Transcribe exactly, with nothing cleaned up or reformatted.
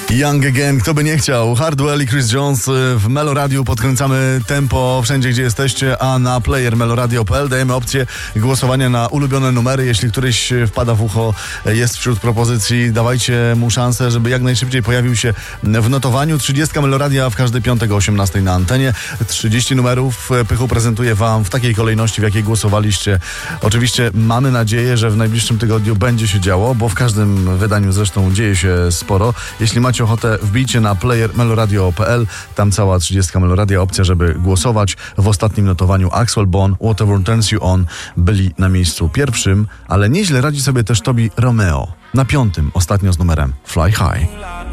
Young Again, kto by nie chciał. Hardwell i Chris Jones w Meloradiu. Podkręcamy tempo wszędzie, gdzie jesteście, a na player meloradio kropka p l dajemy opcję głosowania na ulubione numery. Jeśli któryś wpada w ucho, jest wśród propozycji, dawajcie mu szansę, żeby jak najszybciej pojawił się w notowaniu. trzydziestka Meloradia w każdy piątek o osiemnastej na antenie. trzydzieści numerów Pychu prezentuje wam w takiej kolejności, w jakiej głosowaliście. Oczywiście mamy nadzieję, że w najbliższym tygodniu będzie się działo, bo w każdym wydaniu zresztą dzieje się sporo. Jeśli macie ochotę, wbijcie na player meloradio kropka p l. Tam cała trzydziestka Meloradia, opcja, żeby głosować. W ostatnim notowaniu Axwell Bone, Whatever Turns You On byli na miejscu pierwszym, ale nieźle radzi sobie też Tobi Romeo. Na piątym, ostatnio z numerem Fly High.